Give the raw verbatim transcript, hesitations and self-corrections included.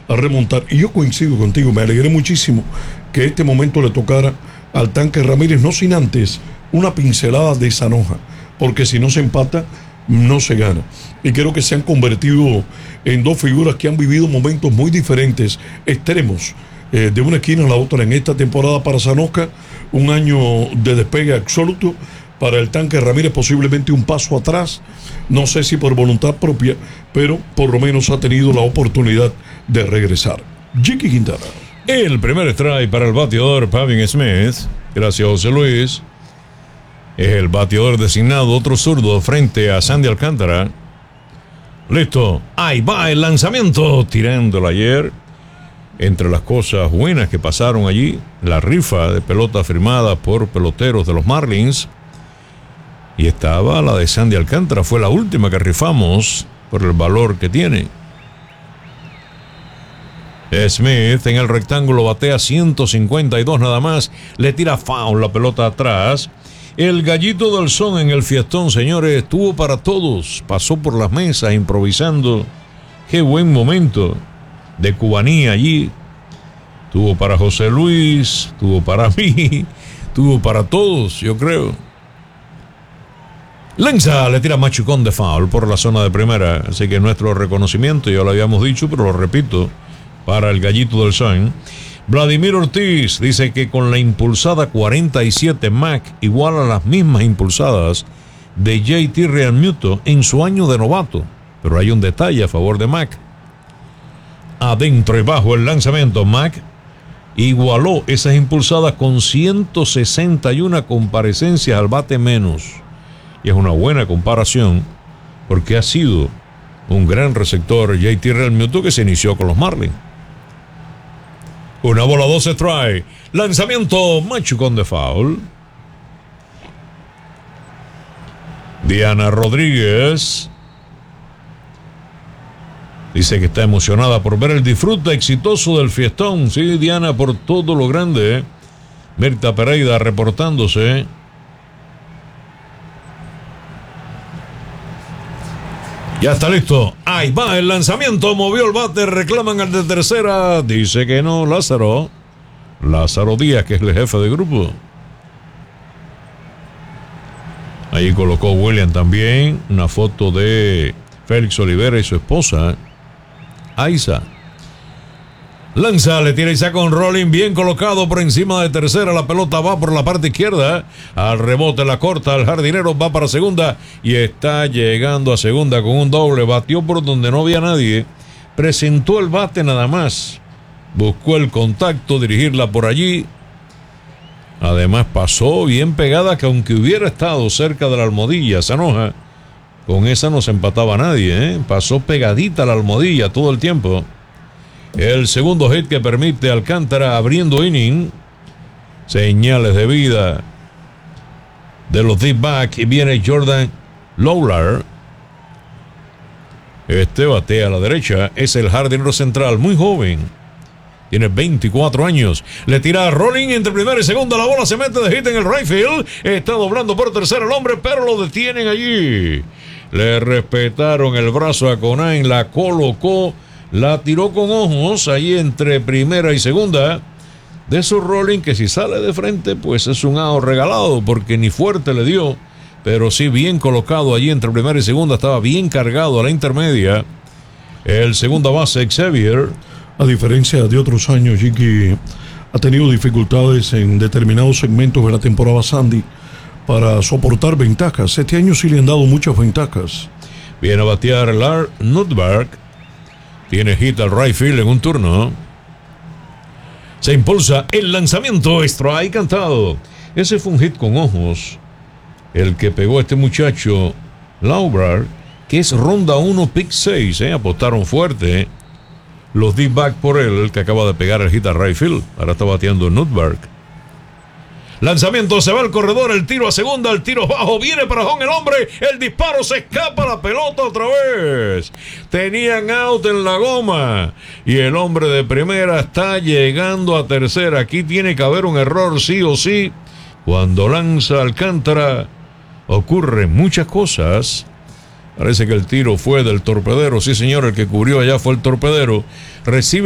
a remontar. Y yo coincido contigo, me alegré muchísimo que este momento le tocara al Tanque Ramírez, no sin antes una pincelada de Sanoja, porque si no se empata, no se gana. Y creo que se han convertido en dos figuras que han vivido momentos muy diferentes, extremos, eh, de una esquina a la otra en esta temporada para Sanoja. Un año de despegue absoluto para el Tanque Ramírez, posiblemente un paso atrás, no sé si por voluntad propia, pero por lo menos ha tenido la oportunidad de regresar. Jiki Quintana. El primer strike para el bateador Pavin Smith. Gracias, José Luis. Es el bateador designado, otro zurdo frente a Sandy Alcántara. Listo, ahí va el lanzamiento, tirándolo ayer. Entre las cosas buenas que pasaron allí, la rifa de pelota firmada por peloteros de los Marlins. Y estaba la de Sandy Alcántara, fue la última que rifamos por el valor que tiene. Smith en el rectángulo batea ciento cincuenta y dos nada más, le tira foul la pelota atrás. El Gallito del Son en el fiestón, señores, estuvo para todos, pasó por las mesas improvisando. Qué buen momento de cubanía allí. Tuvo para José Luis, tuvo para mí, tuvo para todos, yo creo. Lanza, le tira machucón de foul por la zona de primera, así que nuestro reconocimiento, ya lo habíamos dicho, pero lo repito, para el Gallito del Sun. Vladimir Ortiz dice que con la impulsada cuarenta y siete Mac igual a las mismas impulsadas de J T Realmuto en su año de novato, pero hay un detalle a favor de Mac. Adentro y bajo el lanzamiento, Mac igualó esas impulsadas con ciento sesenta y una comparecencias al bate menos. Y es una buena comparación porque ha sido un gran receptor J T Realmuto que se inició con los Marlins. Una bola, doce strike. Lanzamiento, machucón de foul. Diana Rodríguez dice que está emocionada por ver el disfrute exitoso del fiestón. Sí, Diana, por todo lo grande. Mirta Pereira reportándose. Ya está listo. Ahí va el lanzamiento. Movió el bate. Reclaman al de tercera. Dice que no, Lázaro. Lázaro Díaz, que es el jefe de grupo. Ahí colocó William también una foto de Félix Olivera y su esposa, Aiza. Lanza, le tira y saca un rolling bien colocado por encima de tercera. La pelota va por la parte izquierda. Al rebote la corta. El jardinero va para segunda. Y está llegando a segunda con un doble. Batió por donde no había nadie. Presentó el bate nada más. Buscó el contacto, dirigirla por allí. Además pasó bien pegada, que aunque hubiera estado cerca de la almohadilla, Sanoja, con esa no se empataba nadie, ¿eh? Pasó pegadita a la almohadilla todo el tiempo. El segundo hit que permite Alcántara abriendo inning. Señales de vida de los deep back. Y viene Jordan Lawlar. Este batea a la derecha. Es el jardinero central, muy joven. Tiene veinticuatro años. Le tira a rolling entre primera y segunda. La bola se mete de hit en el right field. Está doblando por tercera el hombre, pero lo detienen allí. Le respetaron el brazo a Conain. La colocó. La tiró con ojos ahí entre primera y segunda. De esos rolling que si sale de frente, pues es un out regalado, porque ni fuerte le dio, pero sí bien colocado allí entre primera y segunda. Estaba bien cargado a la intermedia. El segunda base, Xavier. A diferencia de otros años, Jiki ha tenido dificultades en determinados segmentos de la temporada Sandy para soportar ventajas. Este año sí le han dado muchas ventajas. Viene a batear Lars Nootbaar. Tiene hit al right field en un turno. Se impulsa el lanzamiento. Strike cantado. Ese fue un hit con ojos, el que pegó a este muchacho Lawlar, que es ronda uno, pick seis. ¿eh? Apostaron fuerte los deep back por él, el que acaba de pegar el hit al right field. Ahora está bateando Nootbaar. Lanzamiento, se va al corredor, el tiro a segunda, el tiro bajo, viene para home el hombre, el disparo, se escapa la pelota otra vez. Tenían out en la goma y el hombre de primera está llegando a tercera. Aquí tiene que haber un error sí o sí. Cuando lanza Alcántara ocurren muchas cosas. Parece que el tiro fue del torpedero, sí señor, el que cubrió allá fue el torpedero. Recibe